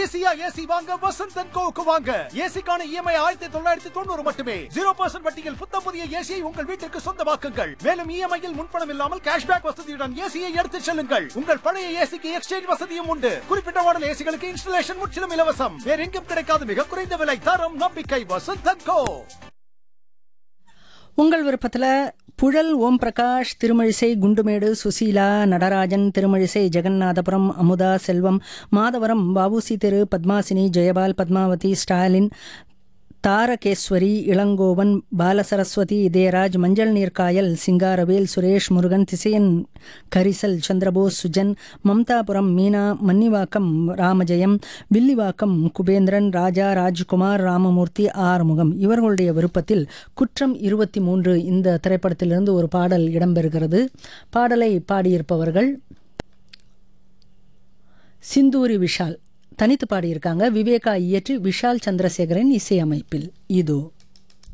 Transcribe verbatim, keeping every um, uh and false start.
ஈஸியா ஏசி வாங்க வசந்த் அண்ட் கோவுக்கு வாங்க. ஏசிக்கான இஎம்ஐ ஆயிரத்தி தொள்ளாயிரத்தி தொண்ணூறு மட்டுமே. ஜீரோ பர்சன்ட் வட்டியில் புத்தம் புதிய ஏசியை உங்கள் வீட்டிற்கு சொந்தமாக்குங்கள். மேலும் இஎம்ஐயில் முன்பணம் இல்லாமல் கேஷ்பேக் வசதியுடன் ஏசியை எடுத்துச் செல்லுங்கள். உங்கள் பழைய ஏசிக்கு எக்ஸ்சேஞ்ச் வசதியும் உண்டு. குறிப்பிட்ட மாடல் ஏசிகளுக்கு இன்ஸ்டலேஷன் முற்றிலும் இலவசம். வேற எங்கும் கிடைக்காத மிக குறைந்த விலை, தரம், நம்பிக்கை. வசந்த் அண்ட் கோ. உங்கள் விருப்பத்தில் புழல் ஓம் பிரகாஷ், திருமழிசை குண்டுமேடு சுசீலா, நடராஜன், திருமழிசை ஜெகநாதபுரம், அமுதா, செல்வம், மாதவரம், வாவுசி தெரு, பத்மாசினி, ஜெயபால், பத்மாவதி, ஸ்டாலின், தாரகேஸ்வரி, இளங்கோவன், பாலசரஸ்வதி, இதயராஜ், மஞ்சள் நீர்காயல், சிங்காரவேல், சுரேஷ், முருகன், திசையன், கரிசல், சந்திரபோஸ், சுஜன், மம்தாபுரம், மீனா, மன்னிவாக்கம், ராமஜெயம், வில்லிவாக்கம், குபேந்திரன், ராஜா, ராஜ்குமார், ராமமூர்த்தி, ஆறுமுகம் இவர்களுடைய விருப்பத்தில் குற்றம் இருபத்தி மூன்று இந்த திரைப்படத்திலிருந்து ஒரு பாடல் இடம்பெறுகிறது. பாடலை பாடியிருப்பவர்கள் சிந்தூரி விஷால், தனித்து பாடியிருக்காங்க. விவேகா இயற்றி விஷால் சந்திரசேகரன் இசையமைப்பில். இதோ